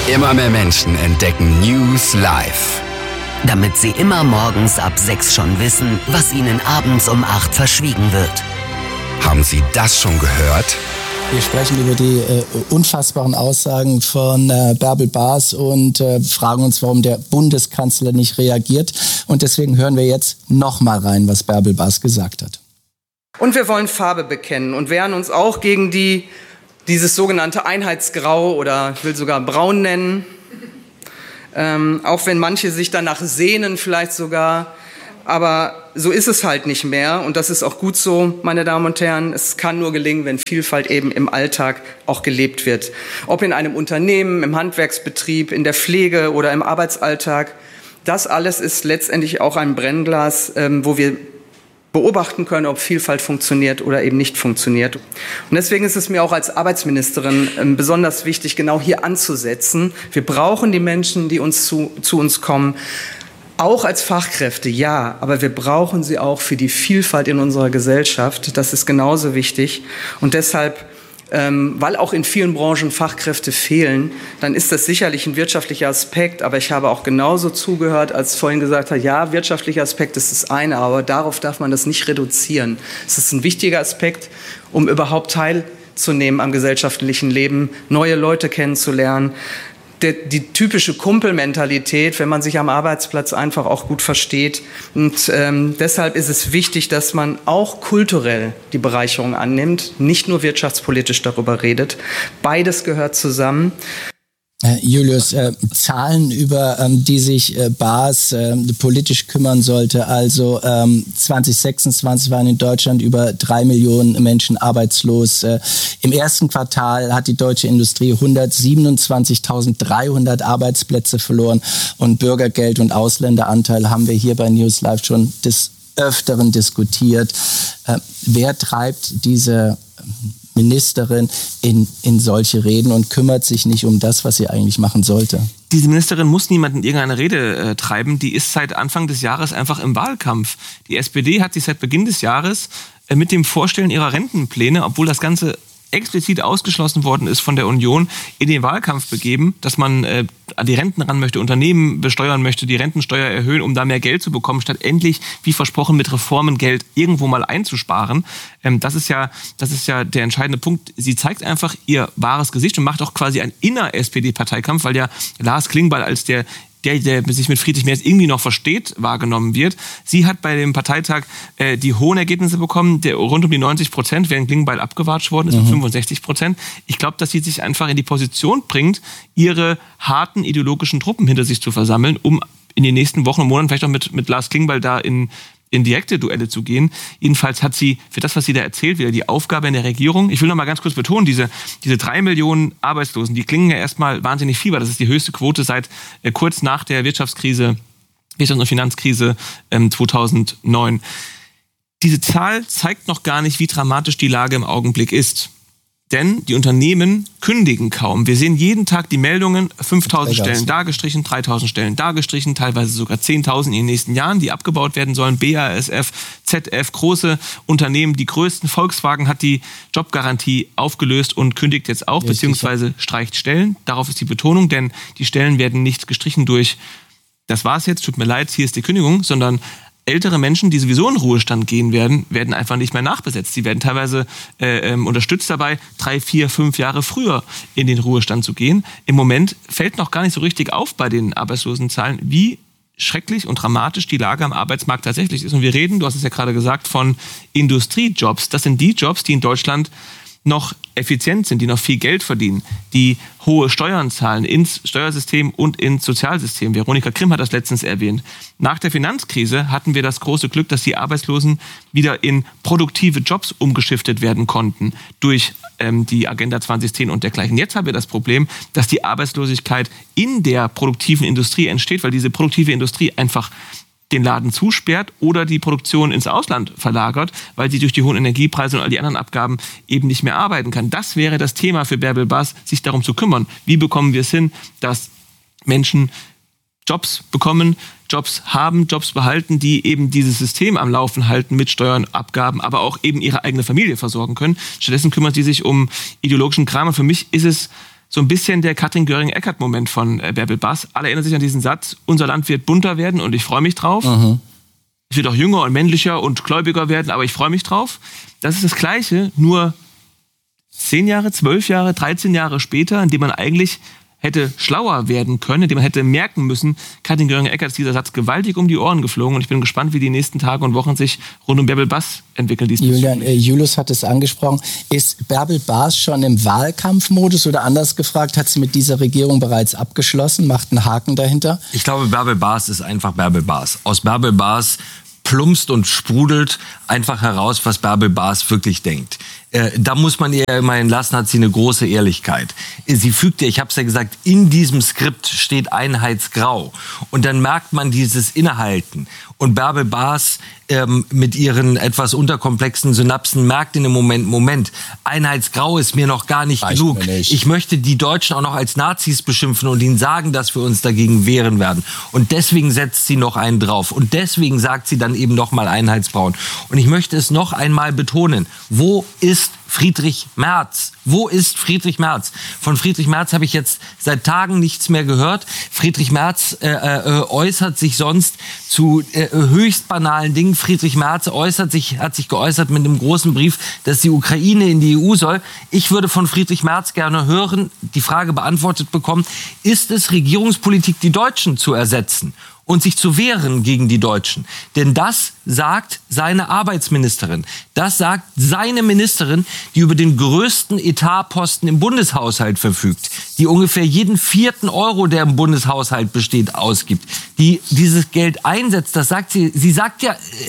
Immer mehr Menschen entdecken News Live. Damit sie immer morgens ab 6 schon wissen, was ihnen abends um 8 verschwiegen wird. Haben Sie das schon gehört? Wir sprechen über die unfassbaren Aussagen von Bärbel Baas und fragen uns, warum der Bundeskanzler nicht reagiert. Und deswegen hören wir jetzt noch mal rein, was Bärbel Baas gesagt hat. Und wir wollen Farbe bekennen und wehren uns auch gegen dieses sogenannte Einheitsgrau oder ich will sogar braun nennen. Auch wenn manche sich danach sehnen vielleicht sogar. Aber so ist es halt nicht mehr und das ist auch gut so, meine Damen und Herren. Es kann nur gelingen, wenn Vielfalt eben im Alltag auch gelebt wird. Ob in einem Unternehmen, im Handwerksbetrieb, in der Pflege oder im Arbeitsalltag. Das alles ist letztendlich auch ein Brennglas, wo wir beobachten können, ob Vielfalt funktioniert oder eben nicht funktioniert. Und deswegen ist es mir auch als Arbeitsministerin besonders wichtig, genau hier anzusetzen. Wir brauchen die Menschen, die zu uns kommen. Auch als Fachkräfte, ja, aber wir brauchen sie auch für die Vielfalt in unserer Gesellschaft. Das ist genauso wichtig. Und deshalb, weil auch in vielen Branchen Fachkräfte fehlen, dann ist das sicherlich ein wirtschaftlicher Aspekt. Aber ich habe auch genauso zugehört, als vorhin gesagt hat, ja, wirtschaftlicher Aspekt ist das eine, aber darauf darf man das nicht reduzieren. Es ist ein wichtiger Aspekt, um überhaupt teilzunehmen am gesellschaftlichen Leben, neue Leute kennenzulernen. Die typische Kumpelmentalität, wenn man sich am Arbeitsplatz einfach auch gut versteht. Und deshalb ist es wichtig, dass man auch kulturell die Bereicherung annimmt, nicht nur wirtschaftspolitisch darüber redet. Beides gehört zusammen. Julius, Zahlen, über die sich Baas politisch kümmern sollte. Also 2026 waren in Deutschland über 3 Millionen Menschen arbeitslos. Im ersten Quartal hat die deutsche Industrie 127.300 Arbeitsplätze verloren. Und Bürgergeld und Ausländeranteil haben wir hier bei News Live schon des Öfteren diskutiert. Wer treibt diese Ministerin in solche Reden und kümmert sich nicht um das, was sie eigentlich machen sollte? Diese Ministerin muss niemanden in irgendeine Rede treiben. Die ist seit Anfang des Jahres einfach im Wahlkampf. Die SPD hat sich seit Beginn des Jahres mit dem Vorstellen ihrer Rentenpläne, obwohl das Ganze explizit ausgeschlossen worden ist von der Union, in den Wahlkampf begeben, dass man an die Renten ran möchte, Unternehmen besteuern möchte, die Rentensteuer erhöhen, um da mehr Geld zu bekommen, statt endlich, wie versprochen, mit Reformen Geld irgendwo mal einzusparen. Das ist ja der entscheidende Punkt. Sie zeigt einfach ihr wahres Gesicht und macht auch quasi einen inner-SPD-Parteikampf, weil ja Lars Klingbeil als der sich mit Friedrich Merz irgendwie noch versteht, wahrgenommen wird. Sie hat bei dem Parteitag die hohen Ergebnisse bekommen, rund um die 90%, während Klingbeil abgewatscht worden ist mit 65%. Ich glaube, dass sie sich einfach in die Position bringt, ihre harten ideologischen Truppen hinter sich zu versammeln, um in den nächsten Wochen und Monaten vielleicht auch mit Lars Klingbeil da in direkte Duelle zu gehen. Jedenfalls hat sie für das, was sie da erzählt, wieder die Aufgabe in der Regierung. Ich will noch mal ganz kurz betonen, diese 3 Millionen Arbeitslosen, die klingen ja erstmal wahnsinnig viel, weil das ist die höchste Quote seit kurz nach der Wirtschafts- und Finanzkrise 2009. Diese Zahl zeigt noch gar nicht, wie dramatisch die Lage im Augenblick ist. Denn die Unternehmen kündigen kaum. Wir sehen jeden Tag die Meldungen, 5.000 Stellen da gestrichen, 3.000 Stellen da gestrichen, teilweise sogar 10.000 in den nächsten Jahren, die abgebaut werden sollen. BASF, ZF, große Unternehmen, die größten. Volkswagen hat die Jobgarantie aufgelöst und kündigt jetzt auch, beziehungsweise streicht Stellen. Darauf ist die Betonung, denn die Stellen werden nicht gestrichen durch, das war's jetzt, tut mir leid, hier ist die Kündigung, sondern ältere Menschen, die sowieso in Ruhestand gehen werden einfach nicht mehr nachbesetzt. Sie werden teilweise unterstützt dabei, 3, 4, 5 Jahre früher in den Ruhestand zu gehen. Im Moment fällt noch gar nicht so richtig auf bei den Arbeitslosenzahlen, wie schrecklich und dramatisch die Lage am Arbeitsmarkt tatsächlich ist. Und wir reden, du hast es ja gerade gesagt, von Industriejobs. Das sind die Jobs, die in Deutschland noch effizient sind, die noch viel Geld verdienen, die hohe Steuern zahlen ins Steuersystem und ins Sozialsystem. Veronika Grimm hat das letztens erwähnt. Nach der Finanzkrise hatten wir das große Glück, dass die Arbeitslosen wieder in produktive Jobs umgeschiftet werden konnten durch die Agenda 2010 und dergleichen. Jetzt haben wir das Problem, dass die Arbeitslosigkeit in der produktiven Industrie entsteht, weil diese produktive Industrie einfach den Laden zusperrt oder die Produktion ins Ausland verlagert, weil sie durch die hohen Energiepreise und all die anderen Abgaben eben nicht mehr arbeiten kann. Das wäre das Thema für Bärbel Baas, sich darum zu kümmern. Wie bekommen wir es hin, dass Menschen Jobs bekommen, Jobs haben, Jobs behalten, die eben dieses System am Laufen halten mit Steuern, Abgaben, aber auch eben ihre eigene Familie versorgen können. Stattdessen kümmert sie sich um ideologischen Kram. Und für mich ist es so ein bisschen der Katrin Göring-Eckardt-Moment von Bärbel Baas. Alle erinnern sich an diesen Satz, unser Land wird bunter werden und ich freue mich drauf. Es wird auch jünger und männlicher und gläubiger werden, aber ich freue mich drauf. Das ist das Gleiche, nur 10 Jahre, 12 Jahre, 13 Jahre später, in dem man eigentlich hätte schlauer werden können, indem man hätte merken müssen, Katrin Göring-Eckardt ist dieser Satz gewaltig um die Ohren geflogen und ich bin gespannt, wie die nächsten Tage und Wochen sich rund um Bärbel Baas entwickeln. Julian, Julius hat es angesprochen. Ist Bärbel Baas schon im Wahlkampfmodus oder anders gefragt, hat sie mit dieser Regierung bereits abgeschlossen, macht einen Haken dahinter? Ich glaube, Bärbel Baas ist einfach Bärbel Baas. Aus Bärbel Baas plumpst und sprudelt einfach heraus, was Bärbel Baas wirklich denkt. Da muss man ihr immerhin lassen, hat sie eine große Ehrlichkeit. Sie fügt ja, ich habe es ja gesagt, in diesem Skript steht Einheitsgrau. Und dann merkt man dieses Innehalten. Und Bärbel Baas mit ihren etwas unterkomplexen Synapsen merkt in dem Moment, Einheitsgrau ist mir noch gar nicht genug. Ich möchte die Deutschen auch noch als Nazis beschimpfen und ihnen sagen, dass wir uns dagegen wehren werden. Und deswegen setzt sie noch einen drauf. Und deswegen sagt sie dann eben noch mal Einheitsbraun. Und ich möchte es noch einmal betonen. Wo ist Friedrich Merz? Wo ist Friedrich Merz? Von Friedrich Merz habe ich jetzt seit Tagen nichts mehr gehört. Friedrich Merz äußert sich sonst zu höchst banalen Dingen. Friedrich Merz hat sich geäußert mit einem großen Brief, dass die Ukraine in die EU soll. Ich würde von Friedrich Merz gerne hören, die Frage beantwortet bekommen, ist es Regierungspolitik, die Deutschen zu ersetzen und sich zu wehren gegen die Deutschen? Denn das sagt seine Arbeitsministerin. Das sagt seine Ministerin, die über den größten Etatposten im Bundeshaushalt verfügt, die ungefähr jeden 4. Euro, der im Bundeshaushalt besteht, ausgibt, die dieses Geld einsetzt. Das sagt sie. Sie sagt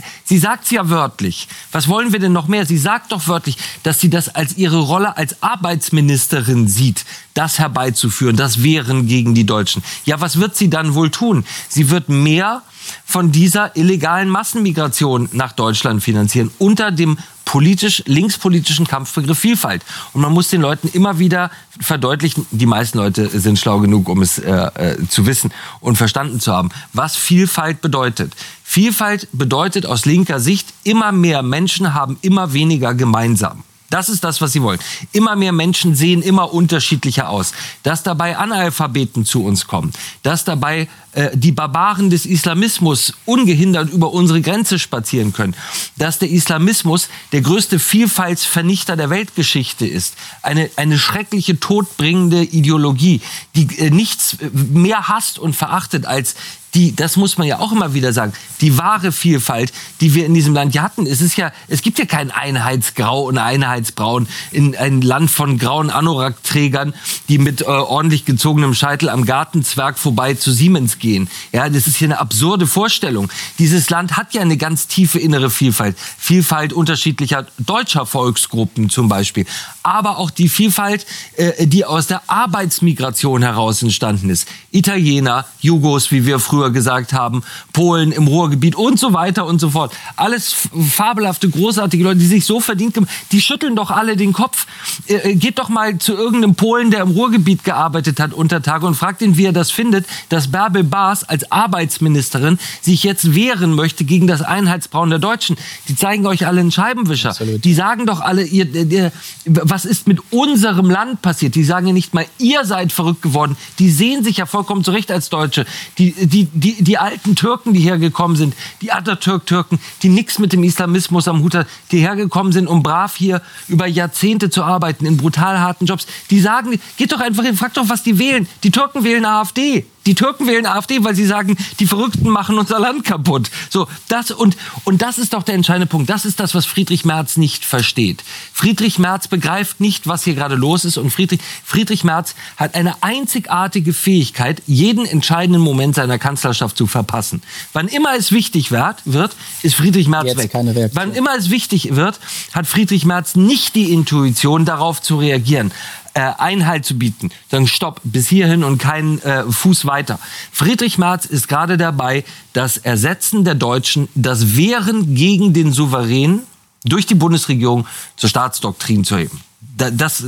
ja wörtlich. Was wollen wir denn noch mehr? Sie sagt doch wörtlich, dass sie das als ihre Rolle als Arbeitsministerin sieht, das herbeizuführen, das Wehren gegen die Deutschen. Ja, was wird sie dann wohl tun? Sie wird mehr von dieser illegalen Massenmigration nach Deutschland finanzieren, unter dem linkspolitischen Kampfbegriff Vielfalt. Und man muss den Leuten immer wieder verdeutlichen, die meisten Leute sind schlau genug, um es zu wissen und verstanden zu haben, was Vielfalt bedeutet. Vielfalt bedeutet aus linker Sicht, immer mehr Menschen haben immer weniger gemeinsam. Das ist das, was sie wollen. Immer mehr Menschen sehen immer unterschiedlicher aus. Dass dabei Analphabeten zu uns kommen. Dass dabei die Barbaren des Islamismus ungehindert über unsere Grenze spazieren können. Dass der Islamismus der größte Vielfaltsvernichter der Weltgeschichte ist. Eine schreckliche, todbringende Ideologie, die nichts mehr hasst und verachtet als das muss man ja auch immer wieder sagen, die wahre Vielfalt, die wir in diesem Land ja hatten. Es gibt ja kein Einheitsgrau und Einheitsbraun in ein Land von grauen Anorak-Trägern, die mit ordentlich gezogenem Scheitel am Gartenzwerg vorbei zu Siemens gehen. Ja, das ist hier eine absurde Vorstellung. Dieses Land hat ja eine ganz tiefe innere Vielfalt. Vielfalt unterschiedlicher deutscher Volksgruppen zum Beispiel. Aber auch die Vielfalt, die aus der Arbeitsmigration heraus entstanden ist. Italiener, Jugos, wie wir früher gesagt haben, Polen im Ruhrgebiet und so weiter und so fort. Alles fabelhafte, großartige Leute, die sich so verdient haben, die schütteln doch alle den Kopf. Geht doch mal zu irgendeinem Polen, der im Ruhrgebiet gearbeitet hat unter Tage und fragt ihn, wie er das findet, dass Bärbel Baas als Arbeitsministerin sich jetzt wehren möchte gegen das Einheitsbrauen der Deutschen. Die zeigen euch alle einen Scheibenwischer. Absolut. Die sagen doch alle, was ist mit unserem Land passiert? Die sagen ja nicht mal, ihr seid verrückt geworden. Die sehen sich ja vollkommen zurecht als Deutsche. Die alten Türken, die hergekommen sind, die Atatürk-Türken, die nichts mit dem Islamismus am Hut haben, die hergekommen sind, um brav hier über Jahrzehnte zu arbeiten, in brutal harten Jobs, die sagen, geht doch einfach hin, fragt doch, was die wählen. Die Türken wählen AfD. Die Türken wählen AfD, weil sie sagen, die Verrückten machen unser Land kaputt. So, das ist doch der entscheidende Punkt. Das ist das, was Friedrich Merz nicht versteht. Friedrich Merz begreift nicht, was hier gerade los ist. Und Friedrich Merz hat eine einzigartige Fähigkeit, jeden entscheidenden Moment seiner Kanzlerschaft zu verpassen. Wann immer es wichtig wird, ist Friedrich Merz jetzt weg. Keine Reaktion. Wann immer es wichtig wird, hat Friedrich Merz nicht die Intuition, darauf zu reagieren. Einhalt zu bieten, sagen Stopp, bis hierhin und keinen Fuß weiter. Friedrich Merz ist gerade dabei, das Ersetzen der Deutschen, das Wehren gegen den Souverän durch die Bundesregierung zur Staatsdoktrin zu heben. Das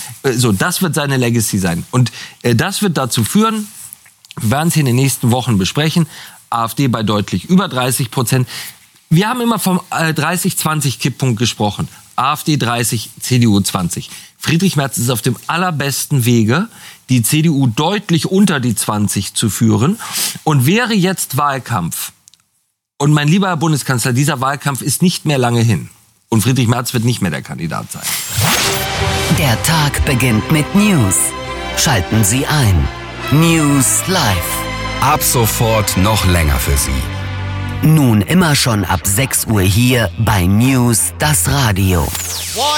wird seine Legacy sein. Und das wird dazu führen, wir werden es in den nächsten Wochen besprechen, AfD bei deutlich über 30%. Wir haben immer vom 30-20-Kipppunkt gesprochen. AfD 30, CDU 20. Friedrich Merz ist auf dem allerbesten Wege, die CDU deutlich unter die 20 zu führen. Und wäre jetzt Wahlkampf, und mein lieber Herr Bundeskanzler, dieser Wahlkampf ist nicht mehr lange hin. Und Friedrich Merz wird nicht mehr der Kandidat sein. Der Tag beginnt mit News. Schalten Sie ein. News Live. Ab sofort noch länger für Sie. Nun immer schon ab 6 Uhr hier bei News, das Radio.